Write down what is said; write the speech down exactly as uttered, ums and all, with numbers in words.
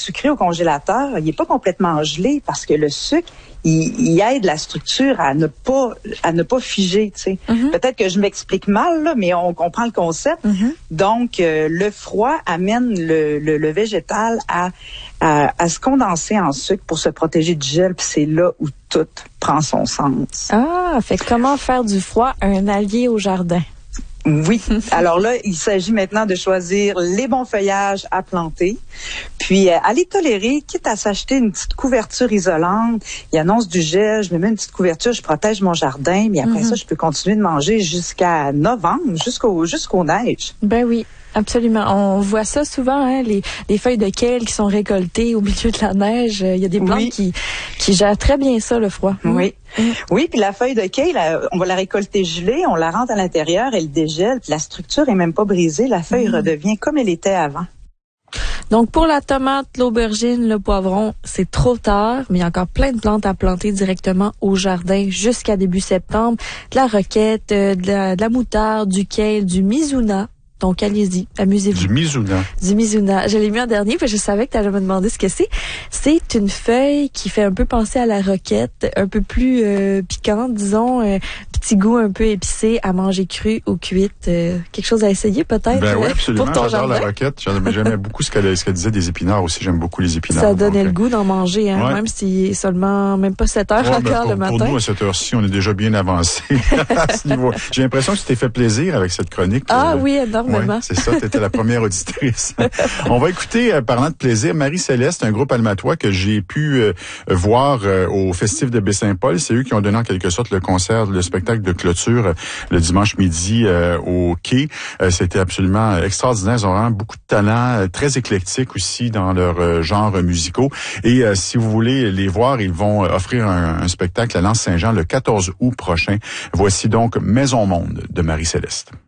sucré au congélateur, il est pas complètement gelé parce que le sucre, il, il aide la structure à ne pas à ne pas figer, tu sais. Mm-hmm. Peut-être que je m'explique mal, là, mais on comprend le concept. Mm-hmm. Donc, euh, le froid amène le, le, le végétal à, à, à se condenser en sucre pour se protéger du gel, puis c'est là où tout prend son sens. Ah, fait comment faire du froid un allié au jardin? Oui. Alors là, il s'agit maintenant de choisir les bons feuillages à planter, puis euh, à les tolérer, quitte à s'acheter une petite couverture isolante. Il annonce du gel, je me mets une petite couverture, je protège mon jardin, mais après mm-hmm. ça, je peux continuer de manger jusqu'à novembre, jusqu'au jusqu'aux neiges. Ben oui. Absolument. On voit ça souvent, hein, les, les feuilles de kale qui sont récoltées au milieu de la neige. Il y a des plantes oui. qui, qui gèrent très bien ça, le froid. Oui. Mmh. Oui, puis la feuille de kale, on va la récolter gelée, on la rentre à l'intérieur, elle dégèle, puis la structure est même pas brisée. La feuille mmh. redevient comme elle était avant. Donc, pour la tomate, l'aubergine, le poivron, c'est trop tard, mais il y a encore plein de plantes à planter directement au jardin jusqu'à début septembre. De la roquette, de la, de la moutarde, du kale, du mizuna. Donc, allez-y, amusez-vous. Du mizuna. Du mizuna. Je l'ai mis en dernier, parce que je savais que tu allais me demander ce que c'est. C'est une feuille qui fait un peu penser à la roquette, un peu plus euh, piquante, disons, un petit goût un peu épicé à manger cru ou cuite. Euh, quelque chose à essayer peut-être ben oui, absolument. pour ton J'adore jardin. La roquette. J'aimais beaucoup ce qu'elle, ce qu'elle disait des épinards aussi. J'aime beaucoup les épinards. Ça donnait donc, le goût d'en manger, hein, ouais. même s'il est seulement même pas sept heures ouais, encore ben pour, le matin. Pour nous, à cette heure-ci, on est déjà bien avancé à ce niveau. J'ai l'impression que tu t'es fait plaisir avec cette chronique. Ah euh, oui, énormément. Ouais, c'est ça, tu étais la première auditrice. On va écouter, euh, parlant de plaisir, Marie-Céleste, un groupe almatois que j'ai pu euh, voir euh, au Festif de Baie-Saint-Paul. C'est eux qui ont donné en quelque sorte le concert, le spectacle de clôture euh, le dimanche midi euh, au quai. Euh, c'était absolument extraordinaire. Ils ont vraiment beaucoup de talent, euh, très éclectique aussi dans leurs euh, genres musicaux. Et euh, si vous voulez les voir, ils vont offrir un, un spectacle à l'Anse Saint-Jean le quatorze août prochain. Voici donc Maison Monde de Marie-Céleste.